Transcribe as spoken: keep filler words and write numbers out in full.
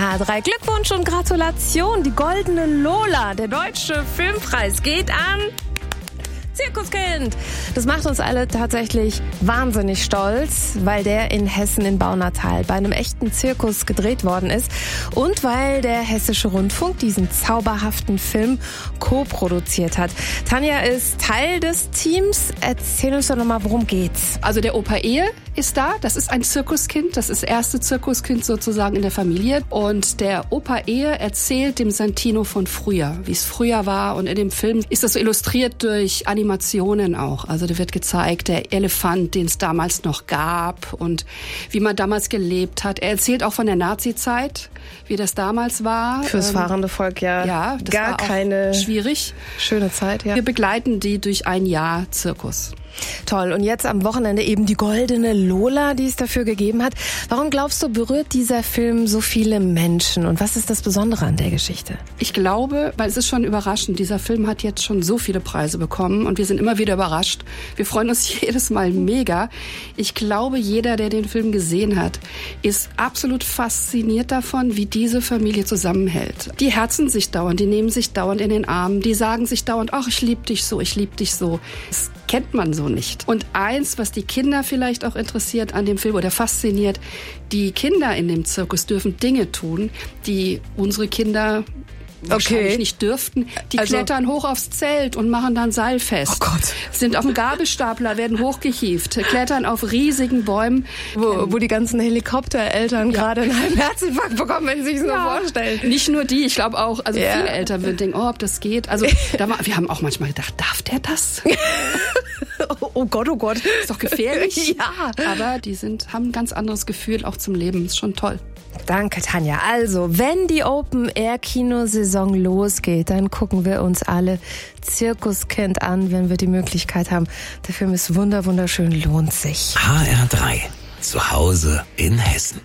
H drei. Glückwunsch und Gratulation. Die Goldene Lola, der Deutsche Filmpreis, geht an Zirkuskind. Das macht uns alle tatsächlich wahnsinnig stolz, weil der in Hessen in Baunatal bei einem echten Zirkus gedreht worden ist und weil der Hessische Rundfunk diesen zauberhaften Film co-produziert hat. Tanja ist Teil des Teams. Erzähl uns doch nochmal, worum geht's? Also der Opa Ehe ist da. Das ist ein Zirkuskind. Das ist das erste Zirkuskind sozusagen in der Familie. Und der Opa Ehe erzählt dem Santino von früher, wie es früher war. Und in dem Film ist das so illustriert durch Animationen auch. Also da wird gezeigt, der Elefant, den es damals noch gab und wie man damals gelebt hat. Er erzählt auch von der Nazi-Zeit, wie das damals war. Fürs ähm, fahrende Volk ja, ja das gar war auch keine schwierig. Schöne Zeit, ja. Wir begleiten die durch ein Jahr Zirkus. Toll. Und jetzt am Wochenende eben die Goldene Lola, die es dafür gegeben hat. Warum glaubst du, berührt dieser Film so viele Menschen? Und was ist das Besondere an der Geschichte? Ich glaube, weil es ist schon überraschend, dieser Film hat jetzt schon so viele Preise bekommen und wir sind immer wieder überrascht. Wir freuen uns jedes Mal mega. Ich glaube, jeder, der den Film gesehen hat, ist absolut fasziniert davon, wie diese Familie zusammenhält. Die herzen sich dauernd, die nehmen sich dauernd in den Arm, die sagen sich dauernd, ach, ich liebe dich so, ich liebe dich so. Das kennt man so nicht. Und eins, was die Kinder vielleicht auch interessiert an dem Film oder fasziniert, die Kinder in dem Zirkus dürfen Dinge tun, die unsere Kinder wahrscheinlich okay. nicht dürften. Die also, klettern hoch aufs Zelt und machen dann Seilfest. Oh Gott. Sind auf dem Gabelstapler, werden hochgehievt, klettern auf riesigen Bäumen. Wo, wo die ganzen Helikoptereltern ja. gerade einen halben Herzinfarkt bekommen, wenn sie sich nur ja. vorstellen. Nicht nur die, ich glaube auch, also ja. viele Eltern würden denken, oh, ob das geht. Also da war, wir haben auch manchmal gedacht, darf der das? Oh Gott, oh Gott. Ist doch gefährlich. Ja. Aber die sind, haben ein ganz anderes Gefühl auch zum Leben. Ist schon toll. Danke, Tanja. Also, wenn die Open-Air-Kinosaison losgeht, dann gucken wir uns alle Zirkuskind an, wenn wir die Möglichkeit haben. Der Film ist wunder, wunderschön, lohnt sich. H R drei. Zu Hause in Hessen.